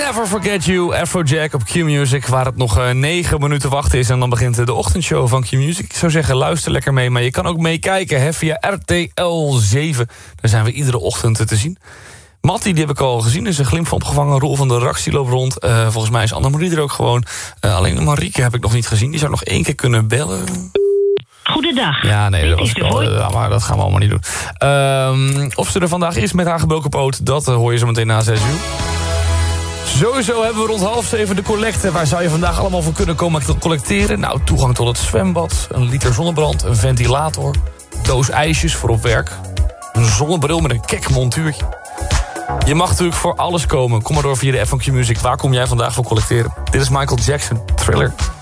Never Forget You, Afrojack op Q-Music... waar het nog 9 minuten wachten is... en dan begint de ochtendshow van Q-Music. Ik zou zeggen, luister lekker mee, maar je kan ook meekijken via RTL 7. Daar zijn we iedere ochtend te zien. Mattie, die heb ik al gezien, is een glimp van opgevangen. Roel van der Raks, die loopt rond. Volgens mij is Annemarie er ook gewoon. Alleen Marieke heb ik nog niet gezien. Die zou nog 1 keer kunnen bellen. Goedendag. Ja, nee, maar dat gaan we allemaal niet doen. Of ze er vandaag is met haar gebroken poot, dat hoor je zo meteen na 6 uur. Sowieso hebben we rond 6:30 de collecte. Waar zou je vandaag allemaal voor kunnen komen collecteren? Nou, toegang tot het zwembad, een liter zonnebrand, een ventilator... doos ijsjes voor op werk, een zonnebril met een kek montuurtje. Je mag natuurlijk voor alles komen. Kom maar door via de app van Q-Music. Waar kom jij vandaag voor collecteren? Dit is Michael Jackson, Thriller.